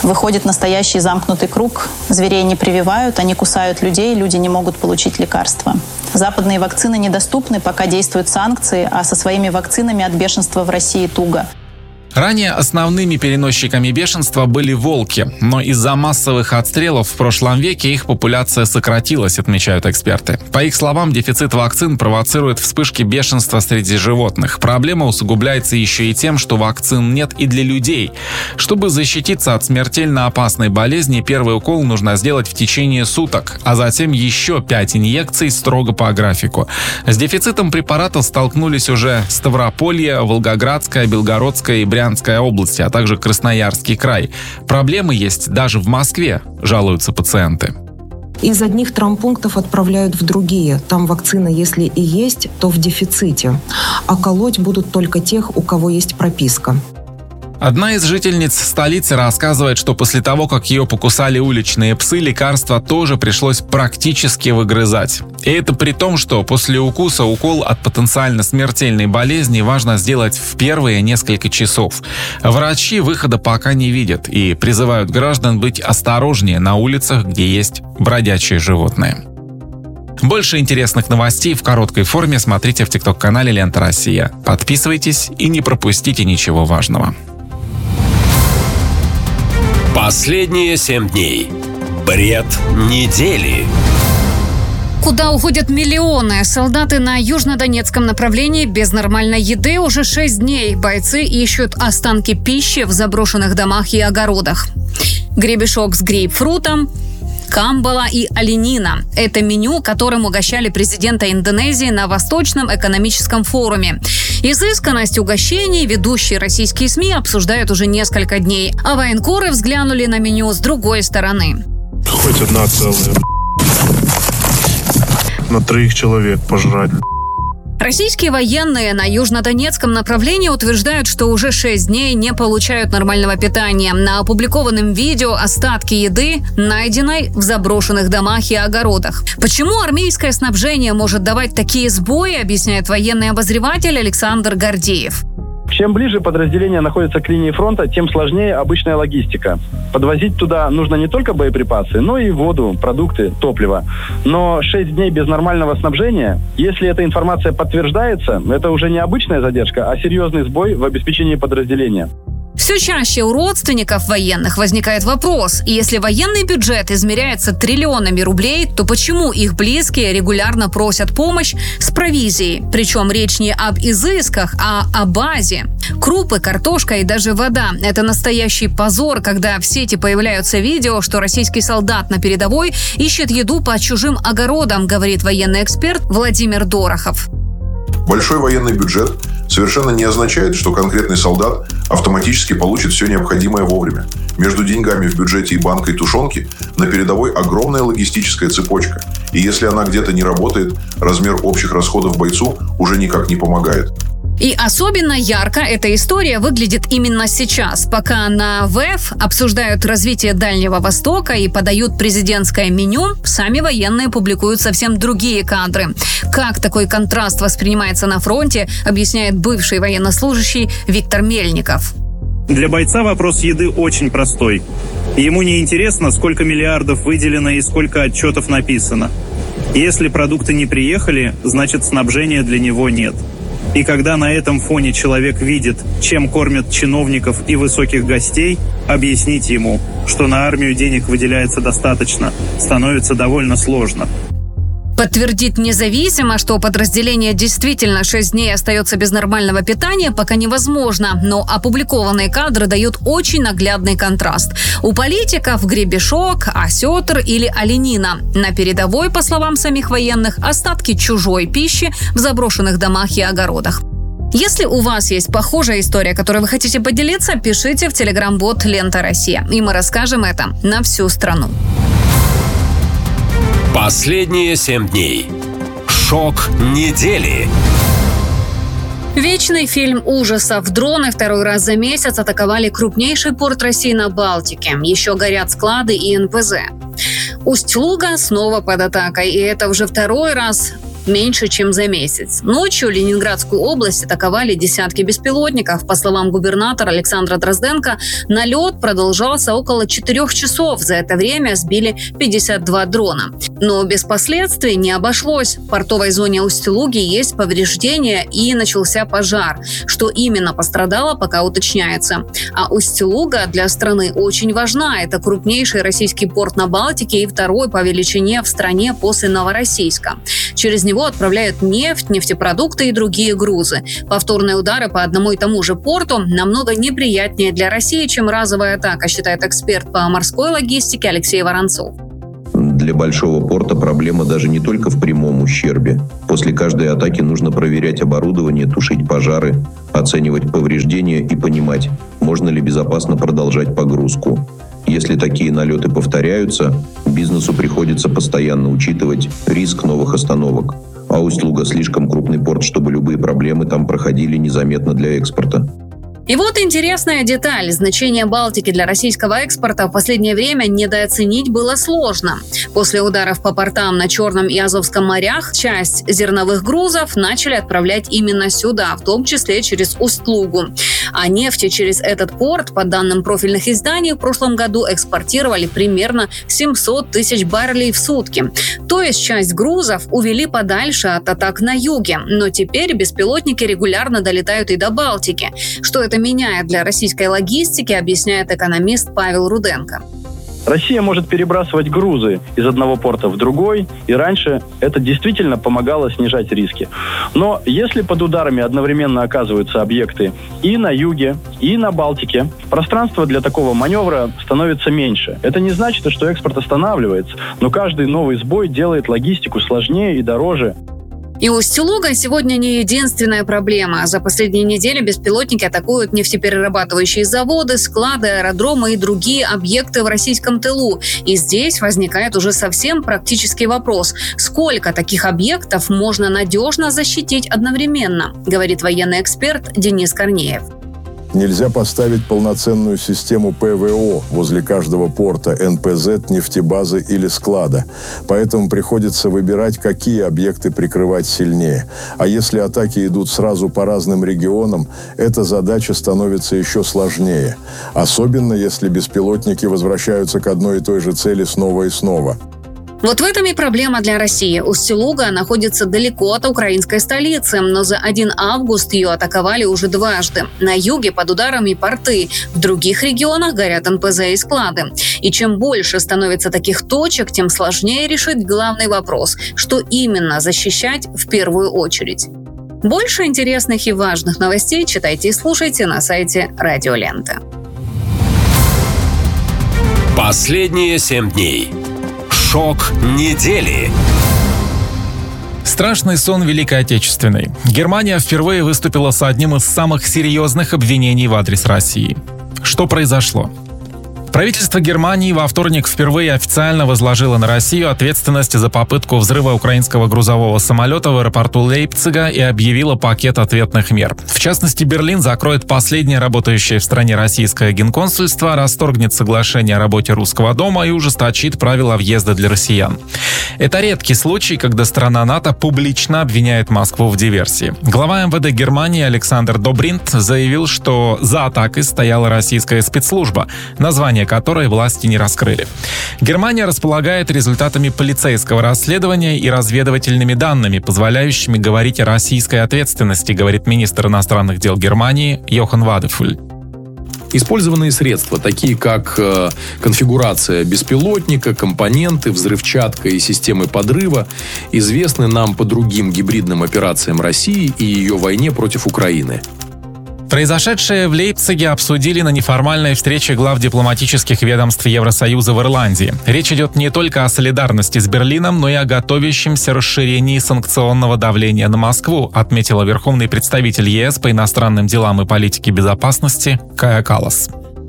выходит настоящий замкнутый круг. Зверей не прививают, они кусают людей, люди не могут получить лекарства. Западные вакцины недоступны, пока действуют санкции, а со своими вакцинами от бешенства в России туго. Ранее основными переносчиками бешенства были волки, но из-за массовых отстрелов в прошлом веке их популяция сократилась, отмечают эксперты. По их словам, дефицит вакцин провоцирует вспышки бешенства среди животных. Проблема усугубляется еще и тем, что вакцин нет и для людей. Чтобы защититься от смертельно опасной болезни, первый укол нужно сделать в течение суток, а затем еще пять инъекций строго по графику. С дефицитом препаратов столкнулись уже Ставрополье, Волгоградская, Белгородская и Брянская Брянская область, а также Красноярский край. Проблемы есть даже в Москве, жалуются пациенты. Из одних травмпунктов отправляют в другие. Там вакцина, если и есть, то в дефиците. А колоть будут только тех, у кого есть прописка. Одна из жительниц столицы рассказывает, что после того, как ее покусали уличные псы, лекарства тоже пришлось практически выгрызать. И это при том, что после укуса укол от потенциально смертельной болезни важно сделать в первые несколько часов. Врачи выхода пока не видят и призывают граждан быть осторожнее на улицах, где есть бродячие животные. Больше интересных новостей в короткой форме смотрите в тикток-канале «Лента Россия». Подписывайтесь и не пропустите ничего важного. Последние семь дней. Бред недели. Куда уходят миллионы? Солдаты на южнодонецком направлении без нормальной еды уже шесть дней. Бойцы ищут останки пищи в заброшенных домах и огородах. Гребешок с грейпфрутом, камбала и оленина. Это меню, которым угощали президента Индонезии на Восточном экономическом форуме. Изысканность угощений ведущие российские СМИ обсуждают уже несколько дней, а военкоры взглянули на меню с другой стороны. Хоть одна целая на троих человек пожрать. Российские военные на южнодонецком направлении утверждают, что уже шесть дней не получают нормального питания. На опубликованном видео остатки еды, найденной в заброшенных домах и огородах. Почему армейское снабжение может давать такие сбои, объясняет военный обозреватель Александр Гордеев. Чем ближе подразделение находится к линии фронта, тем сложнее обычная логистика. Подвозить туда нужно не только боеприпасы, но и воду, продукты, топливо. Но шесть дней без нормального снабжения, если эта информация подтверждается, это уже не обычная задержка, а серьезный сбой в обеспечении подразделения. Все чаще у родственников военных возникает вопрос: если военный бюджет измеряется триллионами рублей, то почему их близкие регулярно просят помощь с провизией? Причем речь не об изысках, а о базе. Крупы, картошка и даже вода – это настоящий позор, когда в сети появляются видео, что российский солдат на передовой ищет еду по чужим огородам, говорит военный эксперт Владимир Дорохов. Большой военный бюджет совершенно не означает, что конкретный солдат автоматически получит все необходимое вовремя. Между деньгами в бюджете и банкой тушенки на передовой огромная логистическая цепочка. И если она где-то не работает, размер общих расходов бойцу уже никак не помогает. И особенно ярко эта история выглядит именно сейчас, пока на ВЭФ обсуждают развитие Дальнего Востока и подают президентское меню, сами военные публикуют совсем другие кадры. Как такой контраст воспринимается на фронте, объясняет бывший военнослужащий Виктор Мельников. Для бойца вопрос еды очень простой. Ему не интересно, сколько миллиардов выделено и сколько отчетов написано. Если продукты не приехали, значит снабжения для него нет. И когда на этом фоне человек видит, чем кормят чиновников и высоких гостей, объяснить ему, что на армию денег выделяется достаточно, становится довольно сложно. Подтвердить независимо, что подразделение действительно шесть дней остается без нормального питания, пока невозможно, но опубликованные кадры дают очень наглядный контраст. У политиков гребешок, осетр или оленина. На передовой, по словам самих военных, остатки чужой пищи в заброшенных домах и огородах. Если у вас есть похожая история, которой вы хотите поделиться, пишите в телеграм-бот «Лента Россия», и мы расскажем это на всю страну. Последние семь дней. Шок недели. Вечный фильм ужасов. Дроны второй раз за месяц атаковали крупнейший порт России на Балтике. Еще горят склады и эн пэ зэ. Усть-Луга снова под атакой, и это уже второй раз меньше, чем за месяц. Ночью Ленинградскую область атаковали десятки беспилотников. По словам губернатора Александра Дрозденко, налет продолжался около четырех часов. За это время сбили пятьдесят два дрона. Но без последствий не обошлось. В портовой зоне Усть-Луги есть повреждения и начался пожар. Что именно пострадало, пока уточняется. А Усть-Луга для страны очень важна. Это крупнейший российский порт на Балтике и второй по величине в стране после Новороссийска. Через него отправляют нефть, нефтепродукты и другие грузы. Повторные удары по одному и тому же порту намного неприятнее для России, чем разовая атака, считает эксперт по морской логистике Алексей Воронцов. Для большого порта проблема даже не только в прямом ущербе. После каждой атаки нужно проверять оборудование, тушить пожары, оценивать повреждения и понимать, можно ли безопасно продолжать погрузку. Если такие налеты повторяются, бизнесу приходится постоянно учитывать риск новых остановок. А Усть-Луга слишком крупный порт, чтобы любые проблемы там проходили незаметно для экспорта. И вот интересная деталь. Значение Балтики для российского экспорта в последнее время недооценить было сложно. После ударов по портам на Черном и Азовском морях часть зерновых грузов начали отправлять именно сюда, в том числе через Усть-Лугу. А нефти через этот порт, по данным профильных изданий, в прошлом году экспортировали примерно семьсот тысяч баррелей в сутки. То есть часть грузов увели подальше от атак на юге. Но теперь беспилотники регулярно долетают и до Балтики. Что это меняет для российской логистики, объясняет экономист Павел Руденко. Россия может перебрасывать грузы из одного порта в другой, и раньше это действительно помогало снижать риски. Но если под ударами одновременно оказываются объекты и на юге, и на Балтике, пространство для такого маневра становится меньше. Это не значит, что экспорт останавливается, но каждый новый сбой делает логистику сложнее и дороже. И Усть-Луга сегодня не единственная проблема. За последние недели беспилотники атакуют нефтеперерабатывающие заводы, склады, аэродромы и другие объекты в российском тылу. И здесь возникает уже совсем практический вопрос. Сколько таких объектов можно надежно защитить одновременно, говорит военный эксперт Денис Корнеев. Нельзя поставить полноценную систему ПВО возле каждого порта, эн пэ зет, нефтебазы или склада. Поэтому приходится выбирать, какие объекты прикрывать сильнее. А если атаки идут сразу по разным регионам, эта задача становится еще сложнее. Особенно, если беспилотники возвращаются к одной и той же цели снова и снова. Вот в этом и проблема для России. Усть-Луга находится далеко от украинской столицы, но за один август ее атаковали уже дважды. На юге под ударами порты, в других регионах горят эн пэ зэ и склады. И чем больше становится таких точек, тем сложнее решить главный вопрос – что именно защищать в первую очередь. Больше интересных и важных новостей читайте и слушайте на сайте Радио Лента. Последние семь дней. Шок недели. Страшный сон Великой Отечественной. Германия впервые выступила с одним из самых серьезных обвинений в адрес России. Что произошло? Правительство Германии во вторник впервые официально возложило на Россию ответственность за попытку взрыва украинского грузового самолета в аэропорту Лейпцига и объявило пакет ответных мер. В частности, Берлин закроет последнее работающее в стране российское генконсульство, расторгнет соглашение о работе Русского дома и ужесточит правила въезда для россиян. Это редкий случай, когда страна НАТО публично обвиняет Москву в диверсии. Глава эм вэ дэ Германии Александр Добринт заявил, что за атакой стояла российская спецслужба, название которой власти не раскрыли. Германия располагает результатами полицейского расследования и разведывательными данными, позволяющими говорить о российской ответственности, говорит министр иностранных дел Германии Йохан Вадефуль. Использованные средства, такие как э, конфигурация беспилотника, компоненты, взрывчатка и системы подрыва, известны нам по другим гибридным операциям России и ее войне против Украины. Произошедшее в Лейпциге обсудили на неформальной встрече глав дипломатических ведомств Евросоюза в Ирландии. Речь идет не только о солидарности с Берлином, но и о готовящемся расширении санкционного давления на Москву, отметила верховный представитель е эс по иностранным делам и политике безопасности Кая Каллас.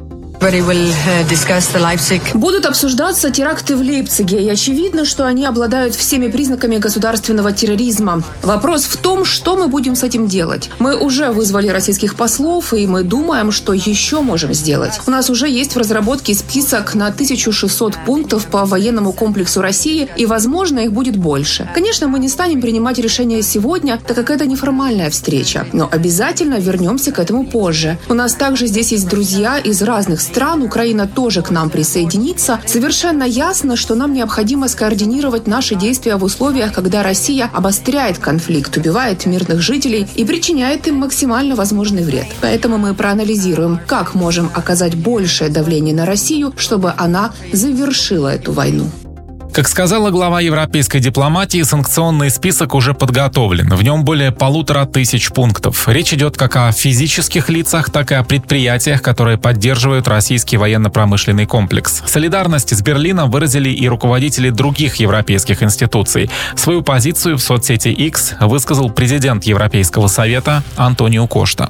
Будут обсуждаться теракты в Лейпциге, и очевидно, что они обладают всеми признаками государственного терроризма. Вопрос в том, что мы будем с этим делать. Мы уже вызвали российских послов, и мы думаем, что еще можем сделать. У нас уже есть в разработке список на тысячу шестьсот пунктов по военному комплексу России, и, возможно, их будет больше. Конечно, мы не станем принимать решения сегодня, так как это неформальная встреча, но обязательно вернемся к этому позже. У нас также здесь есть друзья из разных стран. стран, Украина тоже к нам присоединится. Совершенно ясно, что нам необходимо скоординировать наши действия в условиях, когда Россия обостряет конфликт, убивает мирных жителей и причиняет им максимально возможный вред. Поэтому мы проанализируем, как можем оказать большее давление на Россию, чтобы она завершила эту войну. Как сказала глава европейской дипломатии, санкционный список уже подготовлен. В нем более полутора тысяч пунктов. Речь идет как о физических лицах, так и о предприятиях, которые поддерживают российский военно-промышленный комплекс. Солидарность с Берлином выразили и руководители других европейских институций. Свою позицию в соцсети X высказал президент Европейского совета Антонио Кошта.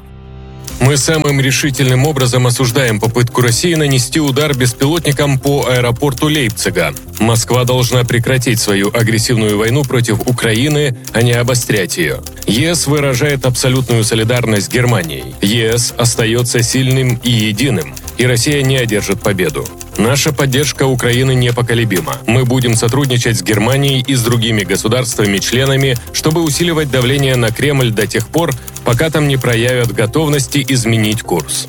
Мы самым решительным образом осуждаем попытку России нанести удар беспилотником по аэропорту Лейпцига. Москва должна прекратить свою агрессивную войну против Украины, а не обострять ее. ЕС выражает абсолютную солидарность с Германией. ЕС остается сильным и единым, и Россия не одержит победу. Наша поддержка Украины непоколебима. Мы будем сотрудничать с Германией и с другими государствами-членами, чтобы усиливать давление на Кремль до тех пор, пока там не проявят готовности изменить курс.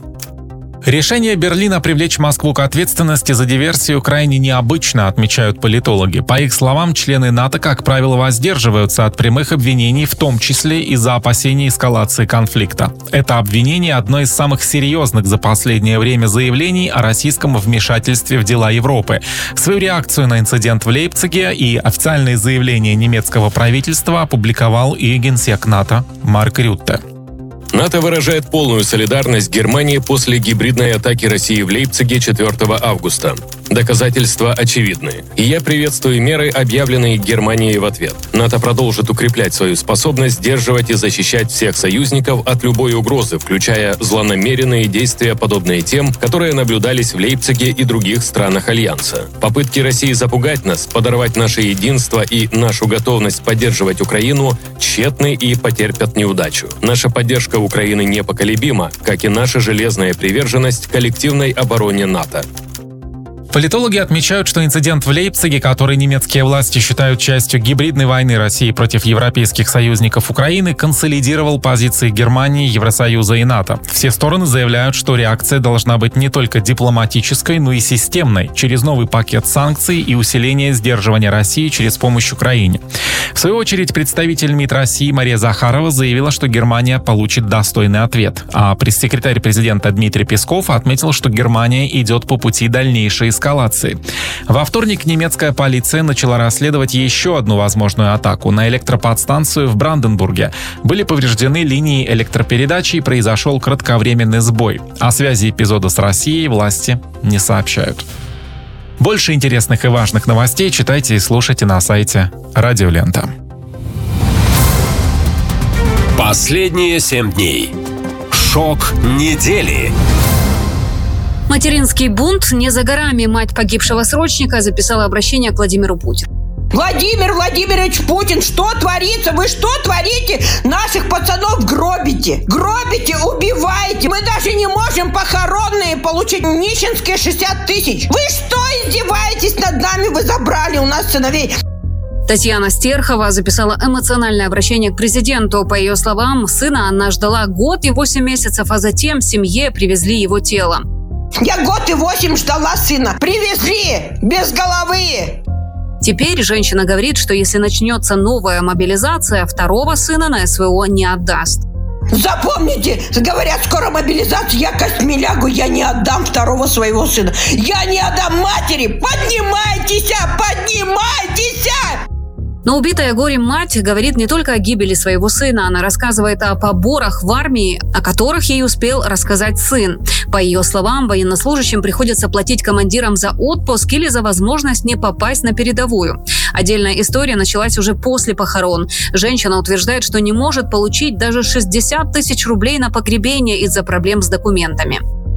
Решение Берлина привлечь Москву к ответственности за диверсию крайне необычно, отмечают политологи. По их словам, члены НАТО, как правило, воздерживаются от прямых обвинений, в том числе из-за опасений эскалации конфликта. Это обвинение – одно из самых серьезных за последнее время заявлений о российском вмешательстве в дела Европы. Свою реакцию на инцидент в Лейпциге и официальные заявления немецкого правительства опубликовал и генсек НАТО Марк Рютте. НАТО выражает полную солидарность Германии после гибридной атаки России в Лейпциге четвёртого августа. Доказательства очевидны. И я приветствую меры, объявленные Германией в ответ. НАТО продолжит укреплять свою способность сдерживать и защищать всех союзников от любой угрозы, включая злонамеренные действия, подобные тем, которые наблюдались в Лейпциге и других странах Альянса. Попытки России запугать нас, подорвать наше единство и нашу готовность поддерживать Украину тщетны и потерпят неудачу. Наша поддержка Украины непоколебима, как и наша железная приверженность коллективной обороне НАТО. Политологи отмечают, что инцидент в Лейпциге, который немецкие власти считают частью гибридной войны России против европейских союзников Украины, консолидировал позиции Германии, Евросоюза и НАТО. Все стороны заявляют, что реакция должна быть не только дипломатической, но и системной, через новый пакет санкций и усиление сдерживания России через помощь Украине. В свою очередь, представитель МИД России Мария Захарова заявила, что Германия получит достойный ответ. А пресс-секретарь президента Дмитрий Песков отметил, что Германия идет по пути дальнейшей эскалации. Во вторник немецкая полиция начала расследовать еще одну возможную атаку на электроподстанцию в Бранденбурге. Были повреждены линии электропередачи и произошел кратковременный сбой. О связи эпизода с Россией власти не сообщают. Больше интересных и важных новостей читайте и слушайте на сайте Радио Лента. Последние семь дней. Шок недели. Материнский бунт не за горами. Мать погибшего срочника записала обращение к Владимиру Путину. Владимир Владимирович Путин, что творится? Вы что творите? Наших пацанов гробите. Гробите, убиваете. Мы даже не можем похоронные получить. Нищенские шестьдесят тысяч. Вы что издеваетесь над нами? Вы забрали у нас сыновей. Татьяна Стерхова записала эмоциональное обращение к президенту. По ее словам, сына она ждала год и восемь месяцев, а затем семье привезли его тело. Я год и восемь ждала сына. Привезли без головы. Теперь женщина говорит, что если начнется новая мобилизация, второго сына на СВО не отдаст. Запомните, говорят, скоро мобилизация, я костьми лягу, я не отдам второго своего сына. Я не отдам матери. Поднимайтесь, поднимайтесь! Но убитая горем мать говорит не только о гибели своего сына, она рассказывает о поборах в армии, о которых ей успел рассказать сын. По ее словам, военнослужащим приходится платить командирам за отпуск или за возможность не попасть на передовую. Отдельная история началась уже после похорон. Женщина утверждает, что не может получить даже шестьдесят тысяч рублей на погребение из-за проблем с документами.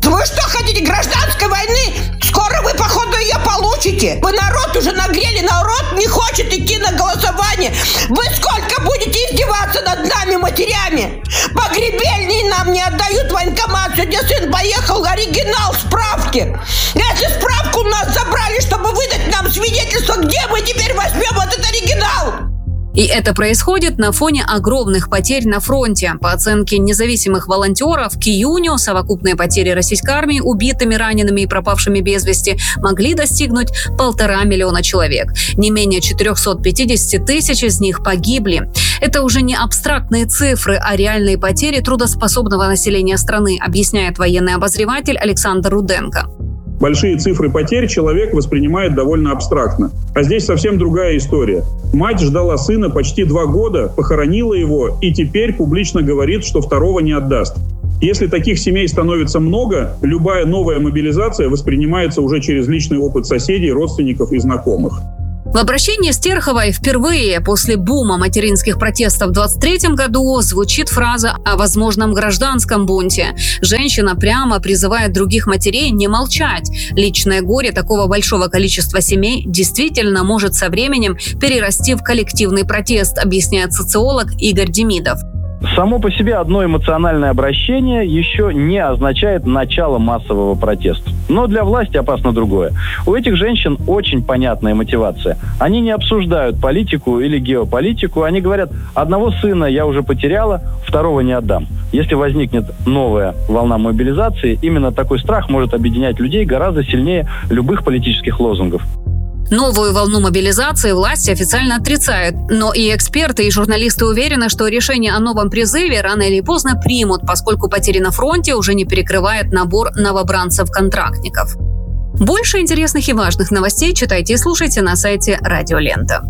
Вы что, хотите гражданской войны? Скоро вы, походу, ее получите. Вы народ уже нагрели, народ не хочет идти на голосование. Вы сколько будете издеваться над нами, матерями? Погребельные нам не отдают военкомат. Сегодня сын поехал, оригинал справки. Если справку у нас забрали, чтобы выдать нам свидетельство, где мы теперь возьмем этот оригинал? И это происходит на фоне огромных потерь на фронте. По оценке независимых волонтеров, к июню совокупные потери российской армии убитыми, ранеными и пропавшими без вести могли достигнуть полтора миллиона человек. Не менее четыреста пятьдесят тысяч из них погибли. Это уже не абстрактные цифры, а реальные потери трудоспособного населения страны, объясняет военный обозреватель Александр Руденко. Большие цифры потерь человек воспринимает довольно абстрактно. А здесь совсем другая история. Мать ждала сына почти два года, похоронила его и теперь публично говорит, что второго не отдаст. Если таких семей становится много, любая новая мобилизация воспринимается уже через личный опыт соседей, родственников и знакомых. В обращении Стерховой впервые после бума материнских протестов в двадцать третьем году звучит фраза о возможном гражданском бунте. Женщина прямо призывает других матерей не молчать. Личное горе такого большого количества семей действительно может со временем перерасти в коллективный протест, объясняет социолог Игорь Демидов. Само по себе одно эмоциональное обращение еще не означает начало массового протеста. Но для власти опасно другое. У этих женщин очень понятная мотивация. Они не обсуждают политику или геополитику. Они говорят, одного сына я уже потеряла, второго не отдам. Если возникнет новая волна мобилизации, именно такой страх может объединять людей гораздо сильнее любых политических лозунгов. Новую волну мобилизации власти официально отрицают, но и эксперты, и журналисты уверены, что решение о новом призыве рано или поздно примут, поскольку потери на фронте уже не перекрывает набор новобранцев-контрактников. Больше интересных и важных новостей читайте и слушайте на сайте Радио Лента.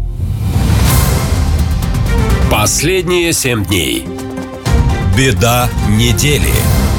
Последние семь дней. Беда недели.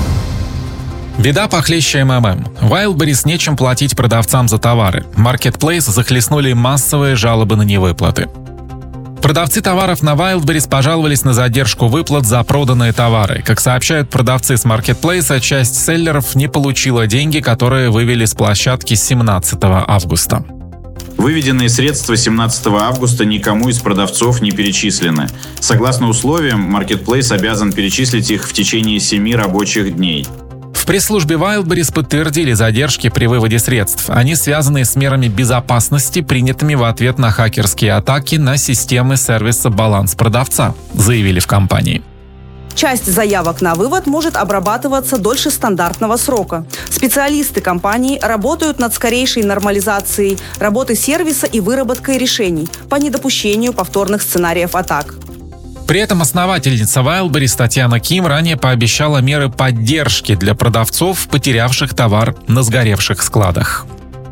Беда похлеще эм эм эм. Wildberries нечем платить продавцам за товары. Marketplace захлестнули массовые жалобы на невыплаты. Продавцы товаров на Wildberries пожаловались на задержку выплат за проданные товары. Как сообщают продавцы с Marketplace, часть селлеров не получила деньги, которые вывели с площадки семнадцатого августа. Выведенные средства семнадцатого августа никому из продавцов не перечислены. Согласно условиям, Marketplace обязан перечислить их в течение семи рабочих дней. В пресс-службе Wildberries подтвердили задержки при выводе средств. Они связаны с мерами безопасности, принятыми в ответ на хакерские атаки на системы сервиса «Баланс продавца», заявили в компании. Часть заявок на вывод может обрабатываться дольше стандартного срока. Специалисты компании работают над скорейшей нормализацией работы сервиса и выработкой решений по недопущению повторных сценариев атак. При этом основательница Wildberries Татьяна Ким ранее пообещала меры поддержки для продавцов, потерявших товар на сгоревших складах.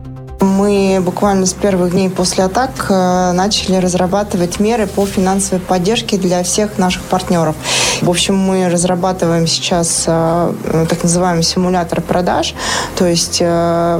Мы буквально с первых дней после атак начали разрабатывать меры по финансовой поддержке для всех наших партнеров. В общем, мы разрабатываем сейчас так называемый симулятор продаж, то есть по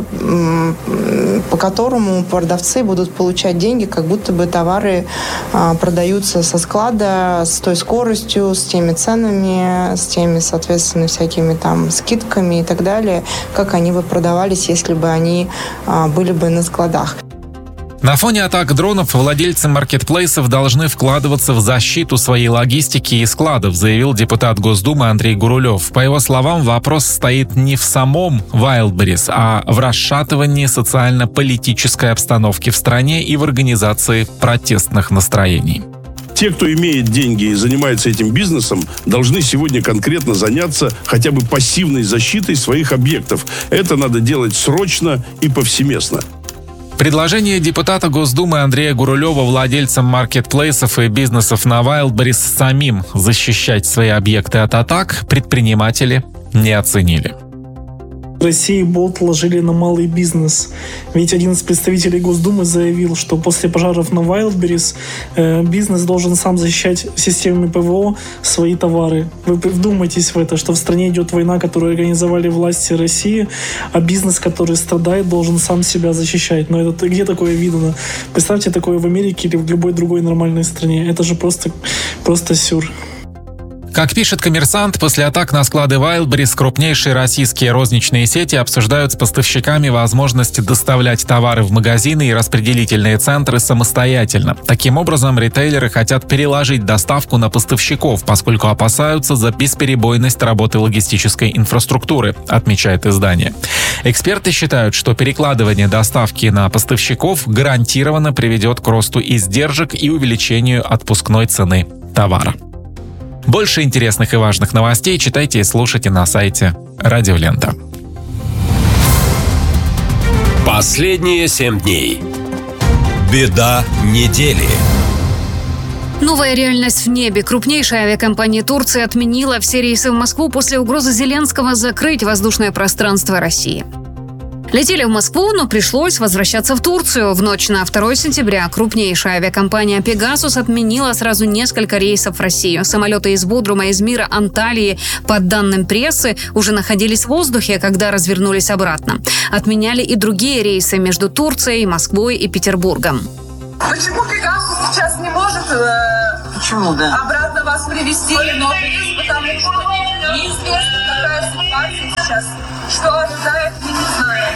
которому продавцы будут получать деньги, как будто бы товары продаются со склада с той скоростью, с теми ценами, с теми, соответственно, всякими там скидками и так далее, как они бы продавались, если бы они были бы на складах. На фоне атак дронов владельцы маркетплейсов должны вкладываться в защиту своей логистики и складов, заявил депутат Госдумы Андрей Гурулев. По его словам, вопрос стоит не в самом Wildberries, а в расшатывании социально-политической обстановки в стране и в организации протестных настроений. Те, кто имеет деньги и занимается этим бизнесом, должны сегодня конкретно заняться хотя бы пассивной защитой своих объектов. Это надо делать срочно и повсеместно. Предложение депутата Госдумы Андрея Гурулева владельцам маркетплейсов и бизнесов на Wildberries самим защищать свои объекты от атак предприниматели не оценили. В России болт ложили на малый бизнес. Ведь один из представителей Госдумы заявил, что после пожаров на Wildberries э, бизнес должен сам защищать системами ПВО свои товары. Вы вдумайтесь в это, что в стране идет война, которую организовали власти России, а бизнес, который страдает, должен сам себя защищать. Но это где такое видно? Представьте такое в Америке или в любой другой нормальной стране. Это же просто, просто сюр. Как пишет «Коммерсант», после атак на склады Wildberries крупнейшие российские розничные сети обсуждают с поставщиками возможность доставлять товары в магазины и распределительные центры самостоятельно. Таким образом, ритейлеры хотят переложить доставку на поставщиков, поскольку опасаются за бесперебойность работы логистической инфраструктуры, отмечает издание. Эксперты считают, что перекладывание доставки на поставщиков гарантированно приведет к росту издержек и увеличению отпускной цены товара. Больше интересных и важных новостей читайте и слушайте на сайте Радио Лента. Последние семь дней. Беда недели. Новая реальность в небе. Крупнейшая авиакомпания Турции отменила все рейсы в Москву после угрозы Зеленского закрыть воздушное пространство России. Летели в Москву, но пришлось возвращаться в Турцию. В ночь на второе сентября крупнейшая авиакомпания «Пегасус» отменила сразу несколько рейсов в Россию. Самолеты из Бодрума, Измира, Анталии, по данным прессы, уже находились в воздухе, когда развернулись обратно. Отменяли и другие рейсы между Турцией, Москвой и Петербургом. Почему «Пегасус» сейчас не может э, Почему, да? обратно вас привезти? Потому что неизвестно, какая ситуация сейчас. Что ожидает, мы не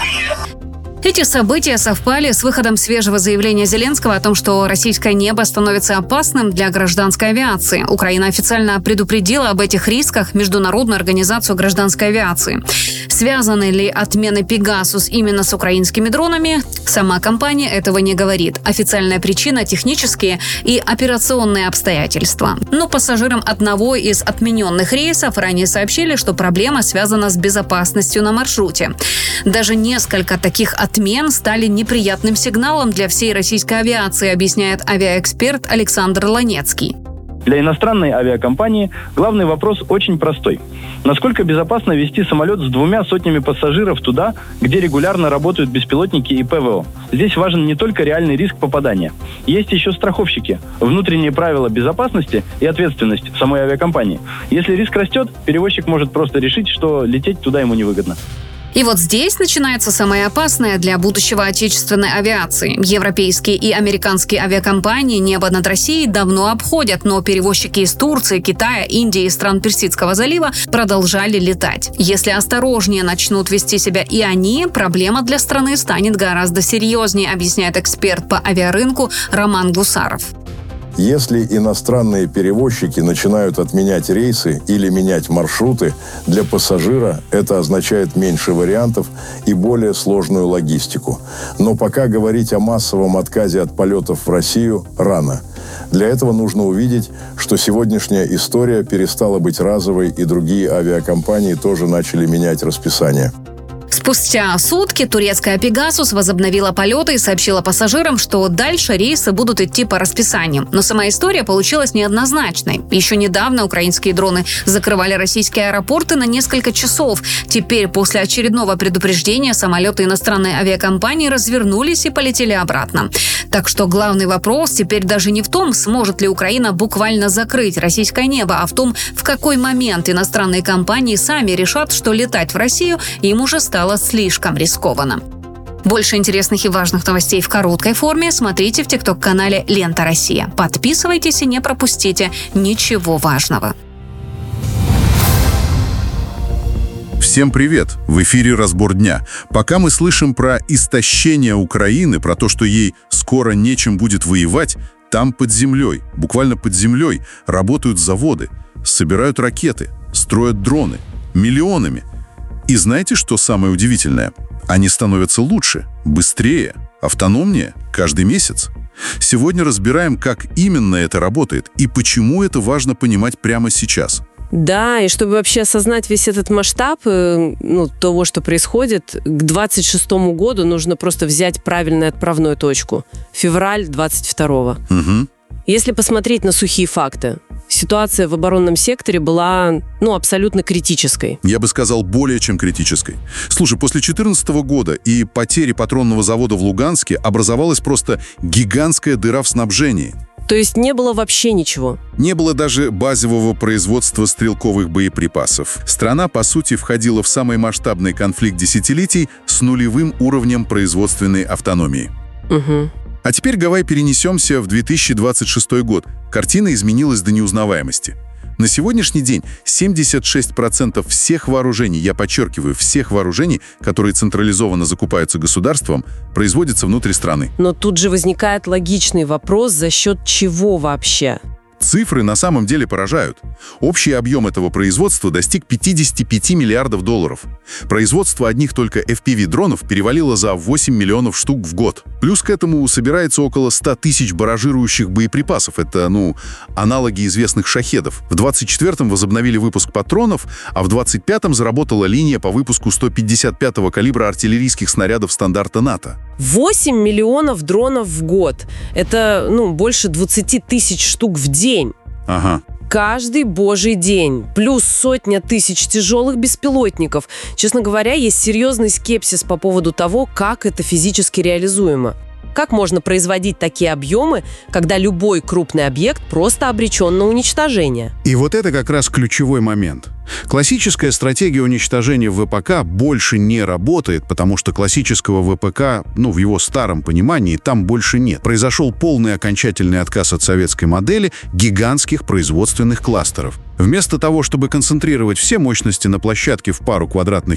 знаем. Эти события совпали с выходом свежего заявления Зеленского о том, что российское небо становится опасным для гражданской авиации. Украина официально предупредила об этих рисках Международную организацию гражданской авиации. Связаны ли отмены «Пегасус» именно с украинскими дронами? Сама компания этого не говорит. Официальная причина – технические и операционные обстоятельства. Но пассажирам одного из отмененных рейсов ранее сообщили, что проблема связана с безопасностью на маршруте. Даже несколько таких отмен стали неприятным сигналом для всей российской авиации, объясняет авиаэксперт Александр Ланецкий. Для иностранной авиакомпании главный вопрос очень простой. Насколько безопасно вести самолет с двумя сотнями пассажиров туда, где регулярно работают беспилотники и ПВО? Здесь важен не только реальный риск попадания. Есть еще страховщики, внутренние правила безопасности и ответственность самой авиакомпании. Если риск растет, перевозчик может просто решить, что лететь туда ему невыгодно. И вот здесь начинается самое опасное для будущего отечественной авиации. Европейские и американские авиакомпании небо над Россией давно обходят, но перевозчики из Турции, Китая, Индии и стран Персидского залива продолжали летать. Если осторожнее начнут вести себя и они, проблема для страны станет гораздо серьезнее, объясняет эксперт по авиарынку Роман Гусаров. Если иностранные перевозчики начинают отменять рейсы или менять маршруты, для пассажира это означает меньше вариантов и более сложную логистику. Но пока говорить о массовом отказе от полетов в Россию рано. Для этого нужно увидеть, что сегодняшняя история перестала быть разовой, и другие авиакомпании тоже начали менять расписание. Спустя сутки турецкая «Пегасус» возобновила полеты и сообщила пассажирам, что дальше рейсы будут идти по расписанию. Но сама история получилась неоднозначной. Еще недавно украинские дроны закрывали российские аэропорты на несколько часов. Теперь, после очередного предупреждения, самолеты иностранной авиакомпании развернулись и полетели обратно. Так что главный вопрос теперь даже не в том, сможет ли Украина буквально закрыть российское небо, а в том, в какой момент иностранные компании сами решат, что летать в Россию им уже стало слишком рискованно. Больше интересных и важных новостей в короткой форме смотрите в тикток-канале «Лента Россия». Подписывайтесь и не пропустите ничего важного. Всем привет! В эфире «Разбор дня». Пока мы слышим про истощение Украины, про то, что ей скоро нечем будет воевать, там под землей, буквально под землей, работают заводы, собирают ракеты, строят дроны миллионами. И знаете, что самое удивительное? Они становятся лучше, быстрее, автономнее каждый месяц. Сегодня разбираем, как именно это работает и почему это важно понимать прямо сейчас. Да, и чтобы вообще осознать весь этот масштаб ну, того, что происходит, к двадцать шестому году нужно просто взять правильную отправную точку. Февраль двадцать второго. Угу. Если посмотреть на сухие факты, ситуация в оборонном секторе была, ну, абсолютно критической. Я бы сказал, более чем критической. Слушай, после две тысячи четырнадцатого года и потери патронного завода в Луганске образовалась просто гигантская дыра в снабжении. То есть не было вообще ничего? Не было даже базового производства стрелковых боеприпасов. Страна, по сути, входила в самый масштабный конфликт десятилетий с нулевым уровнем производственной автономии. Угу. А теперь давай перенесемся в две тысячи двадцать шестой год. Картина изменилась до неузнаваемости. На сегодняшний день семьдесят шесть процентов всех вооружений, я подчеркиваю, всех вооружений, которые централизованно закупаются государством, производятся внутри страны. Но тут же возникает логичный вопрос, за счет чего вообще? Цифры на самом деле поражают. Общий объем этого производства достиг пятьдесят пять миллиардов долларов. Производство одних только эф пи ви-дронов перевалило за восемь миллионов штук в год. Плюс к этому собирается около ста тысяч барражирующих боеприпасов. Это, ну, аналоги известных шахедов. В двадцать четвёртом возобновили выпуск патронов, а в двадцать пятом заработала линия по выпуску сто пятьдесят пятого калибра артиллерийских снарядов стандарта НАТО. восемь миллионов дронов в год. Это, ну, больше двадцать тысяч штук в день. Ага. Каждый божий день. Плюс сотня тысяч тяжелых беспилотников. Честно говоря, есть серьезный скепсис по поводу того, как это физически реализуемо. Как можно производить такие объемы, когда любой крупный объект просто обречен на уничтожение? И вот это как раз ключевой момент. Классическая стратегия уничтожения вэ пэ ка больше не работает, потому что классического вэ пэ ка, ну, в его старом понимании, там больше нет. Произошел полный окончательный отказ от советской модели гигантских производственных кластеров. Вместо того, чтобы концентрировать все мощности на площадке в пару квадратных